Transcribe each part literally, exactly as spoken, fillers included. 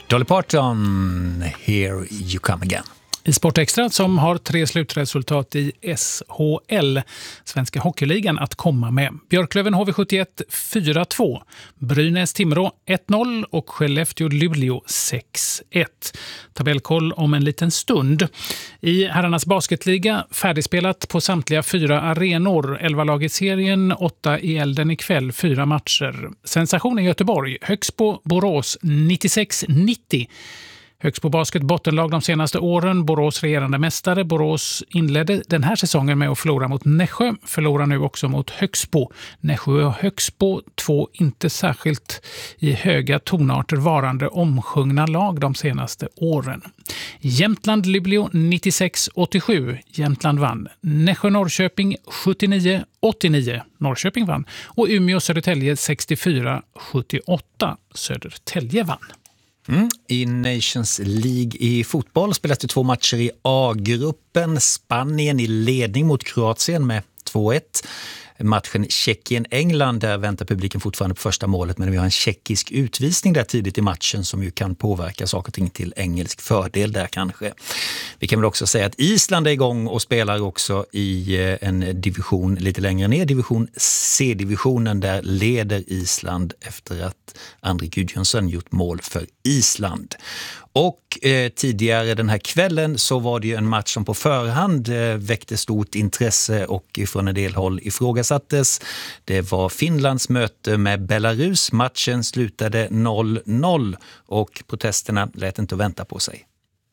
Dolly Parton, Here You Come Again. I Sportextra som har tre slutresultat i S H L, Svenska Hockeyligan, att komma med. Björklöven H V sjuttioett fyra två, Brynäs Timrå ett noll och Skellefteå Luleå sex ett. Tabellkoll om en liten stund. I herrarnas basketliga färdigspelat på samtliga fyra arenor. elva lag i serien, åtta i elden ikväll, fyra matcher. Sensation i Göteborg, Högsbo Borås nittiosex nittio. Högsbo Basket bottenlag de senaste åren, Borås regerande mästare. Borås inledde den här säsongen med att förlora mot Nässjö, förlorar nu också mot Högsbo. Nässjö och Högsbo, två inte särskilt i höga tonarter varande omsjungna lag de senaste åren. Jämtland Luleå nittiosex åttiosju, Jämtland vann. Nässjö Norrköping sjuttionio åttionio, Norrköping vann. Och Umeå Södertälje sextiofyra sjuttioåtta, Södertälje vann. Mm. I Nations League i fotboll spelas det två matcher i A-gruppen. Spanien i ledning mot Kroatien med två ett. Matchen Tjeckien-England, där väntar publiken fortfarande på första målet, men vi har en tjeckisk utvisning där tidigt i matchen som ju kan påverka saker och ting till engelsk fördel där kanske. Vi kan väl också säga att Island är igång och spelar också i en division lite längre ner, division C-divisionen, där leder Island efter att André Gudjonsson gjort mål för Island. Och eh, tidigare den här kvällen så var det ju en match som på förhand eh, väckte stort intresse och från en del håll ifrågasattes. Det var Finlands möte med Belarus. Matchen slutade noll noll och protesterna lät inte vänta på sig.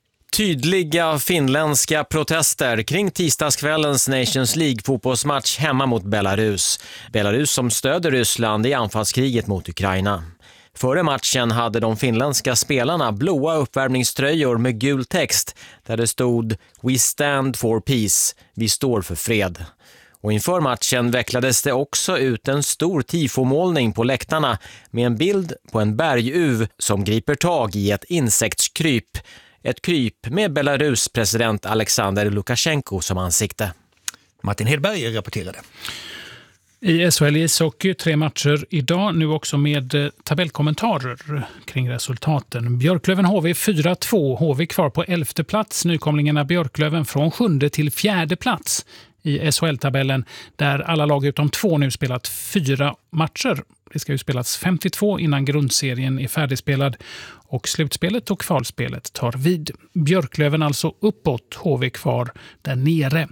Tydliga finländska protester kring tisdagskvällens Nations League-fotbollsmatch hemma mot Belarus. Belarus som stöder Ryssland i anfallskriget mot Ukraina. Före matchen hade de finländska spelarna blåa uppvärmningströjor med gul text där det stod "We stand for peace", vi står för fred. Och inför matchen vecklades det också ut en stor tifomålning på läktarna med en bild på en berguv som griper tag i ett insektskryp. Ett kryp med Belarus president Alexander Lukasjenko som ansikte. Martin Hedberg rapporterade. I S H L ishockey tre matcher idag, nu också med tabellkommentarer kring resultaten. Björklöven H V fyra två, H V kvar på elfte plats. Nykomlingarna Björklöven från sjunde till fjärde plats i S H L-tabellen, där alla lag utom två nu spelat fyra matcher. Det ska ju spelas femtiotvå innan grundserien är färdigspelad och slutspelet och kvalspelet tar vid. Björklöven alltså uppåt, H V kvar där nere.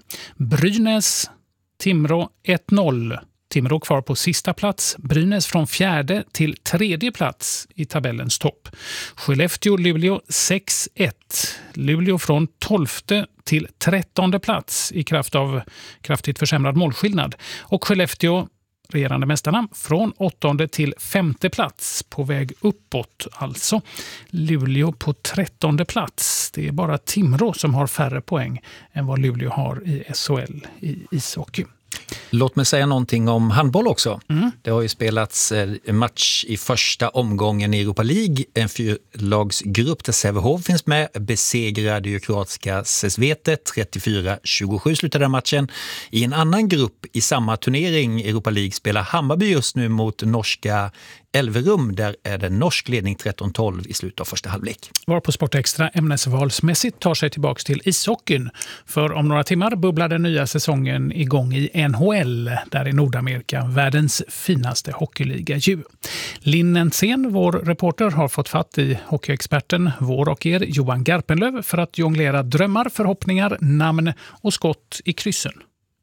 Brynäs Timrå ett noll. Timrå kvar på sista plats. Brynäs från fjärde till tredje plats i tabellens topp. Skellefteå Luleå sex ett. Luleå från tolfte till trettonde plats i kraft av kraftigt försämrad målskillnad. Och Skellefteå, regerande mästarna, från åttonde till femte plats, på väg uppåt alltså. Luleå på trettonde plats. Det är bara Timrå som har färre poäng än vad Luleå har i S H L i ishockey. Låt mig säga någonting om handboll också. Mm. Det har ju spelats en match i första omgången i Europa League. En fyrlagsgrupp där Sävehof finns med. Besegrade ju kroatiska Sesvete. trettiofyra tjugosju slutade den matchen. I en annan grupp i samma turnering, Europa League, spelar Hammarby just nu mot norska Elverum. Där är det norsk ledning tretton tolv i slutet av första halvlek. Var på Sportextra ämnesvalsmässigt tar sig tillbaka till ishockeyn. För om några timmar bubblar den nya säsongen igång i N H L, där i Nordamerika, världens finaste hockeyliga ju. Linn Nensén, vår reporter, har fått fatt i hockeyexperten, vår och er Johan Garpenlöv, för att jonglera drömmar, förhoppningar, namn och skott i kryssen.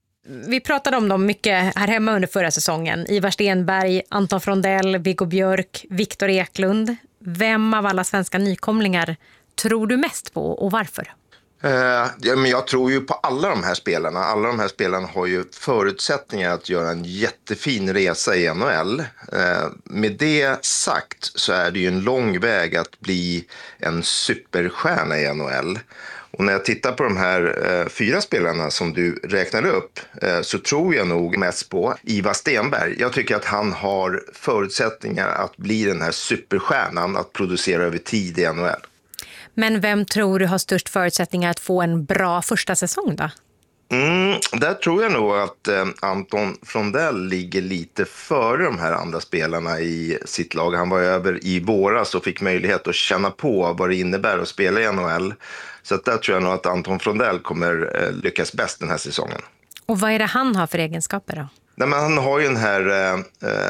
Vi pratade om dem mycket här hemma under förra säsongen. Ivar Stenberg, Anton Frondell, Viggo Björk, Viktor Eklund. Vem av alla svenska nykomlingar tror du mest på och varför? Uh, ja, men jag tror ju på alla de här spelarna. Alla de här spelarna har ju förutsättningar att göra en jättefin resa i N H L. Uh, med det sagt så är det ju en lång väg att bli en superstjärna i N H L. Och när jag tittar på de här eh, fyra spelarna som du räknade upp eh, så tror jag nog mest på Ivar Stenberg. Jag tycker att han har förutsättningar att bli den här superstjärnan, att producera över tid i N H L. Men vem tror du har störst förutsättningar att få en bra första säsong då? Mm, där tror jag nog att eh, Anton Frondell ligger lite före de här andra spelarna i sitt lag. Han var över i våras och fick möjlighet att känna på vad det innebär att spela i N H L. Så att där tror jag nog att Anton Frondell kommer eh, lyckas bäst den här säsongen. Och vad är det han har för egenskaper då? Nej, men han har ju den här eh,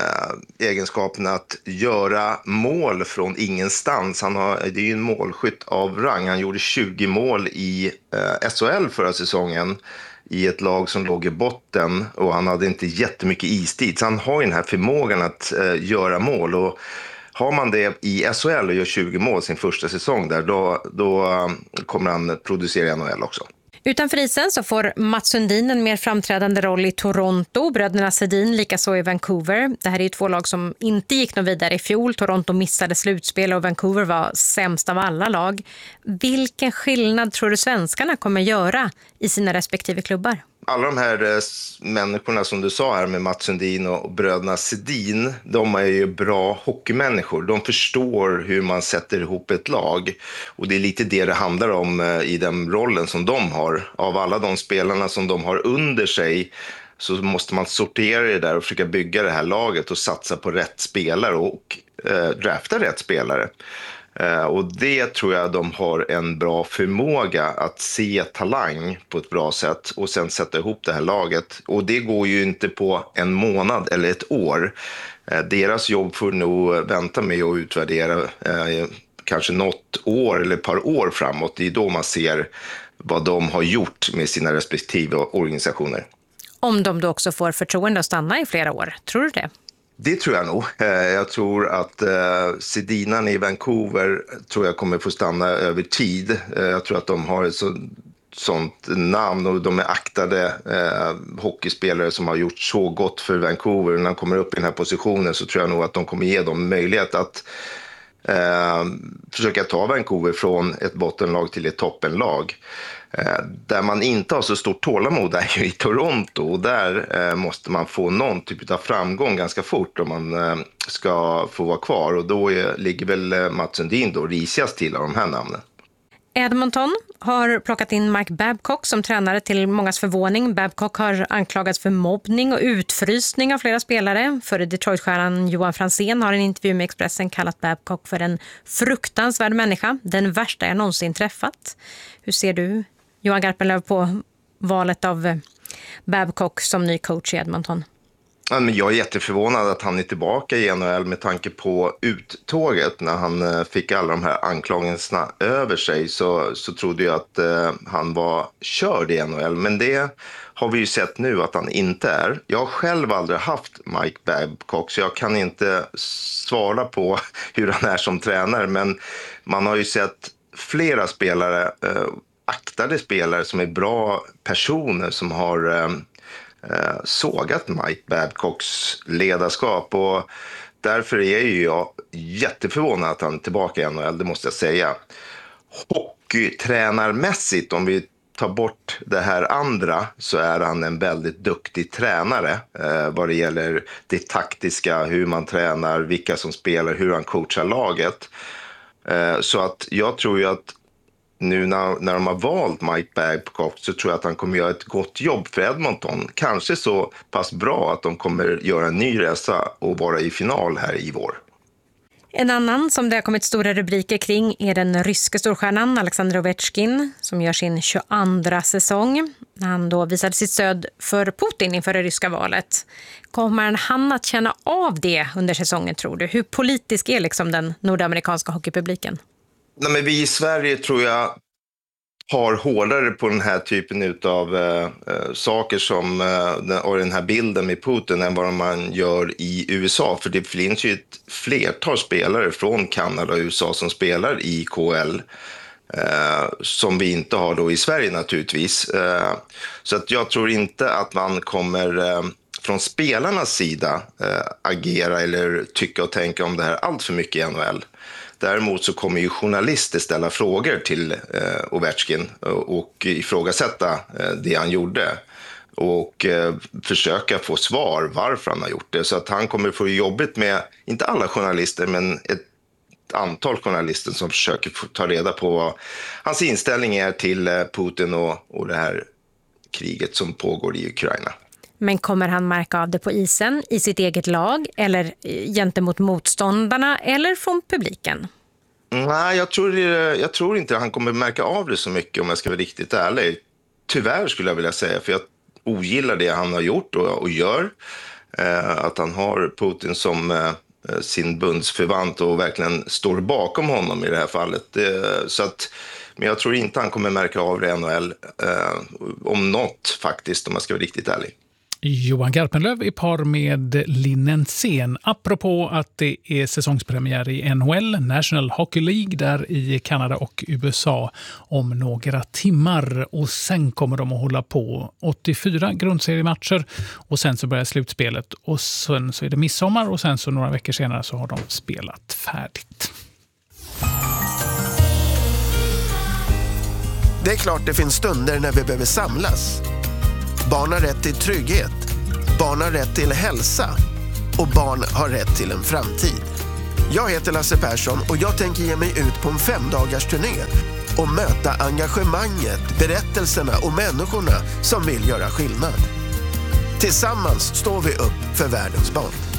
egenskapen att göra mål från ingenstans. Han har, det är ju en målskytt av rang. Han gjorde tjugo mål i eh, S H L förra säsongen i ett lag som låg i botten och han hade inte jättemycket istid. Så han har ju den här förmågan att eh, göra mål, och har man det i S H L och gör tjugo mål sin första säsong där, då, då eh, kommer han producera i N H L också. Utanför isen så får Mats Sundin en mer framträdande roll i Toronto, bröderna Sedin likaså i Vancouver. Det här är ju två lag som inte gick någon vidare i fjol. Toronto missade slutspel och Vancouver var sämst av alla lag. Vilken skillnad tror du svenskarna kommer göra i sina respektive klubbar? Alla de här eh, människorna som du sa här med Mats Sundin och bröderna Sedin, de är ju bra hockeymänniskor. De förstår hur man sätter ihop ett lag, och det är lite det det handlar om eh, i den rollen som de har. Av alla de spelarna som de har under sig så måste man sortera det där och försöka bygga det här laget och satsa på rätt spelare och eh, drafta rätt spelare. Uh, och det tror jag de har en bra förmåga att se talang på ett bra sätt och sen sätta ihop det här laget. Och det går ju inte på en månad eller ett år. Uh, deras jobb får nog vänta med att utvärdera uh, kanske något år eller ett par år framåt. Det är då man ser vad de har gjort med sina respektive organisationer. Om de då också får förtroende att stanna i flera år, tror du det? Det tror jag nog. Jag tror att eh, Sedinan i Vancouver tror jag kommer få stanna över tid. Jag tror att de har ett så, sånt namn och de är aktade eh, hockeyspelare som har gjort så gott för Vancouver. När de kommer upp i den här positionen så tror jag nog att de kommer ge dem möjlighet att eh, försöka ta Vancouver från ett bottenlag till ett toppenlag. Eh, där man inte har så stort tålamod är ju i Toronto, och där eh, måste man få någon typ av framgång ganska fort om man eh, ska få vara kvar, och då är, ligger väl eh, Mats Sundin då risigast till av de här namnen. Edmonton har plockat in Mike Babcock som tränare till mångas förvåning. Babcock har anklagats för mobbning och utfrysning av flera spelare. Före Detroit-stjärnan Johan Franzén har en intervju med Expressen kallat Babcock för en fruktansvärd människa. Den värsta jag någonsin träffat. Hur ser du, Johan Garpenlöv, på valet av Babcock som ny coach i Edmonton? Ja, men jag är jätteförvånad att han är tillbaka i N H L med tanke på uttåget. När han fick alla de här anklagelserna över sig så, så trodde jag att eh, han var körd i N H L. Men det har vi ju sett nu att han inte är. Jag har själv aldrig haft Mike Babcock, så jag kan inte svara på hur han är som tränare. Men man har ju sett flera spelare, eh, aktade spelare som är bra personer som har... Eh, sågat Mike Babcocks ledarskap, och därför är ju jag jätteförvånad att han är tillbaka i N H L, det måste jag säga. Hockeytränarmässigt, om vi tar bort det här andra, så är han en väldigt duktig tränare eh, vad det gäller det taktiska, hur man tränar, vilka som spelar, hur han coachar laget. Eh, så att jag tror ju att nu när, när de har valt Mike Babcock så tror jag att han kommer göra ett gott jobb för Edmonton. Kanske så pass bra att de kommer göra en ny resa och vara i final här i vår. En annan som det har kommit stora rubriker kring är den ryske storstjärnan Alexander Ovechkin som gör sin tjugoandra säsong. Han då visade sitt stöd för Putin inför det ryska valet. Kommer han att känna av det under säsongen, tror du? Hur politisk är liksom den nordamerikanska hockeypubliken? Nej, men vi i Sverige tror jag har hårdare på den här typen av äh, saker som äh, och den här bilden med Putin än vad man gör i U S A. För det finns ju ett flertal spelare från Kanada och U S A som spelar i K H L äh, som vi inte har då i Sverige naturligtvis. Äh, så att jag tror inte att man kommer äh, från spelarnas sida äh, agera eller tycka och tänka om det här allt för mycket i N H L. Däremot så kommer ju journalister ställa frågor till eh, Ovechkin och, och ifrågasätta eh, det han gjorde och eh, försöka få svar varför han har gjort det. Så att han kommer få jobbigt med, inte alla journalister, men ett antal journalister som försöker få ta reda på vad hans inställning är till eh, Putin och, och det här kriget som pågår i Ukraina. Men kommer han märka av det på isen, i sitt eget lag eller gentemot motståndarna eller från publiken? Nej, jag tror, jag tror inte han kommer märka av det så mycket om jag ska vara riktigt ärlig. Tyvärr skulle jag vilja säga, för jag ogillar det han har gjort och, och gör. Eh, att han har Putin som eh, sin bundsförvant och verkligen står bakom honom i det här fallet. Eh, så att, men jag tror inte han kommer märka av det i N H L eh, om något faktiskt, om jag ska vara riktigt ärlig. Johan Garpenlöv i par med Linn Nensén. Apropå att det är säsongspremiär i N H L, National Hockey League, där i Kanada och U S A om några timmar. Och sen kommer de att hålla på åttiofyra grundseriematcher och sen så börjar slutspelet och sen så är det midsommar och sen så några veckor senare så har de spelat färdigt. Det är klart det finns stunder när vi behöver samlas. Barn har rätt till trygghet, barn har rätt till hälsa och barn har rätt till en framtid. Jag heter Lasse Persson och jag tänker ge mig ut på en femdagars turné och möta engagemanget, berättelserna och människorna som vill göra skillnad. Tillsammans står vi upp för världens barn.